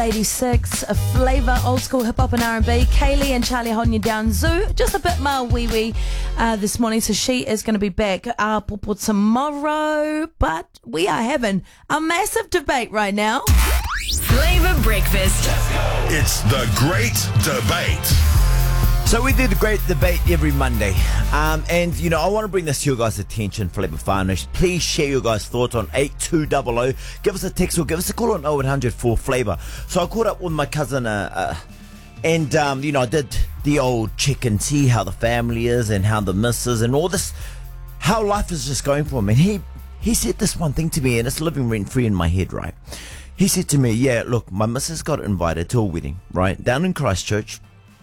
86, a flavour, old school hip hop and R&B. Kaylee and Charlie holding you down. Zoo, just a bit more wee this morning, so she is going to be back for tomorrow. But we are having a massive debate right now. Flavour Breakfast. It's the Great Debate. So we do the Great Debate every Monday. And, you know, I want to bring this to your guys' attention, Flavour Whānau. Please share your guys' thoughts on 8200. Give us a text or give us a call on 0800 for Flavour. So I caught up with my cousin and, you know, I did the old check and see how the family is and how the missus and all this, how life is just going for him. And he said this one thing to me, and it's living rent-free in my head, right? He said to me, yeah, look, my missus got invited to a wedding, right, down in Christchurch.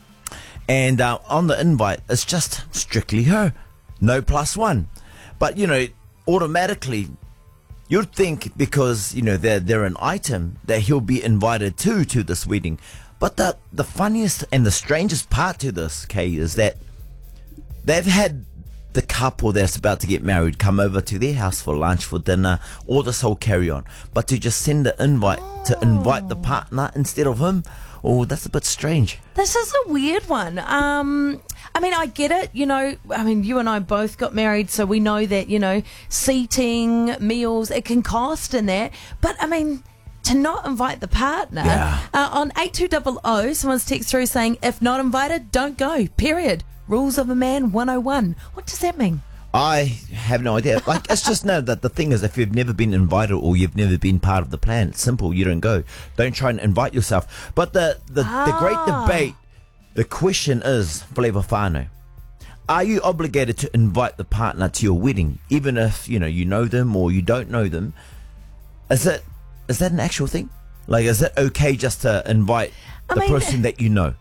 And on the invite, it's just strictly her. No plus one. But, you know, automatically, you'd think because, you know, they're an item that he'll be invited to this wedding. But the funniest and the strangest part to this, Kay, is that they've had the couple that's about to get married come over to their house for lunch, for dinner, all this whole carry on. But to just send the invite to invite the partner instead of him, oh, that's a bit strange. This is a weird one. I mean, I get it, you know, I mean, you and I both got married, so we know that, you know, seating, meals, it can cost in that. But, I mean, to not invite the partner, on 8200, someone's text through saying, if not invited, don't go, period. Rules of a man 101. What does that mean? I have no idea. Like, it's just no, that the thing is, if you've never been invited or you've never been part of the plan, it's simple, you don't go. Don't try and invite yourself. But the great debate, the question is, Flavour Whānau, are you obligated to invite the partner to your wedding, even if, you know them or you don't know them? Is that an actual thing? Like, is it okay just to invite the person that you know?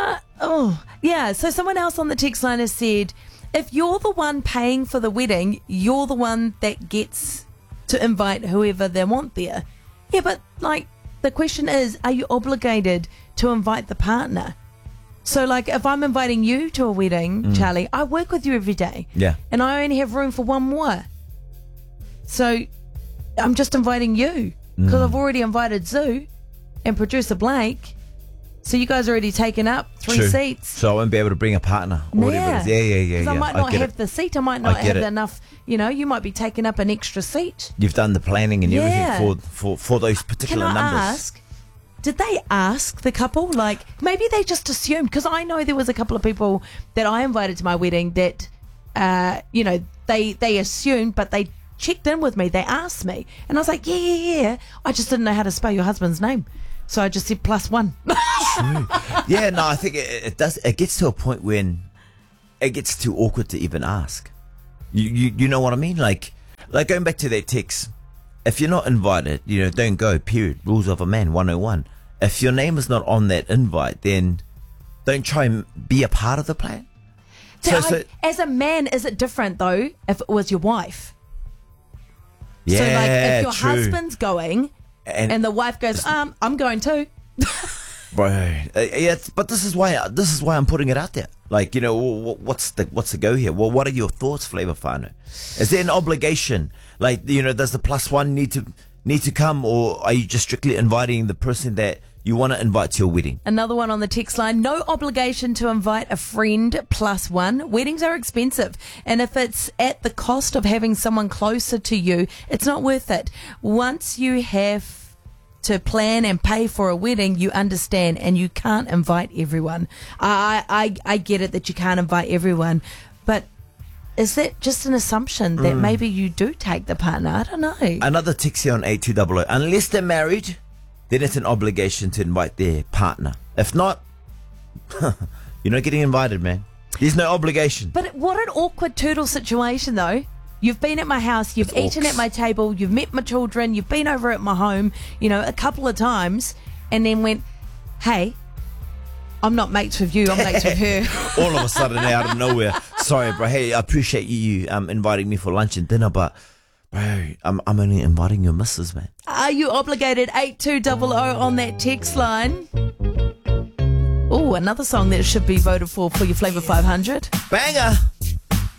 So someone else on the text line has said, if you're the one paying for the wedding, you're the one that gets to invite whoever they want there. Yeah, but, like, the question is, are you obligated to invite the partner? So, like, if I'm inviting you to a wedding, Charlie, I work with you every day. Yeah. And I only have room for one more. So, I'm just inviting you. Because I've already invited Zoo and producer Blake. So you guys already taken up three seats. So I won't be able to bring a partner or whatever it is. Yeah. Because I might not have the seat. I might not have enough, you know, you might be taking up an extra seat. You've done the planning and everything for those particular numbers. Can I ask, did they ask the couple? Like, maybe they just assumed, because I know there was a couple of people that I invited to my wedding that, you know, they assumed, but they checked in with me. They asked me. And I was like, yeah. I just didn't know how to spell your husband's name. So I just said +1. True. Yeah, no, I think it does. It gets to a point when it gets too awkward to even ask. You know what I mean? Like going back to that text. If you're not invited, you know, don't go. Period. Rules of a man 101. If your name is not on that invite, then don't try and be a part of the plan. So as a man, is it different though if it was your wife? Yeah, so like if your true. husband's going. And the wife goes, I'm going too. Right. Yeah, but this is why I'm putting it out there. Like, you know, what's the go here? Well, what are your thoughts, Flavour Whānau? Is there an obligation? Like, you know, does the +1 need to come, or are you just strictly inviting the person that you want to invite to your wedding? Another one on the text line, no obligation to invite a friend +1. Weddings are expensive, and if it's at the cost of having someone closer to you, it's not worth it. Once you have to plan and pay for a wedding, you understand, and you can't invite everyone. I get it that you can't invite everyone, but is that just an assumption that maybe you do take the partner? I don't know. Another text here on 8200. Unless they're married, then it's an obligation to invite their partner. If not, you're not getting invited, man. There's no obligation. But what an awkward turtle situation, though. You've been at my house, you've eaten at my table, you've met my children, you've been over at my home, you know, a couple of times, and then went, hey, I'm not mates with you, I'm mates with her. All of a sudden, out of nowhere. Sorry, bro. Hey, I appreciate you inviting me for lunch and dinner, but, bro, I'm only inviting your missus, man. Are you obligated? 8200 on that text line. Oh, another song that should be voted for your Flavour 500. Banger!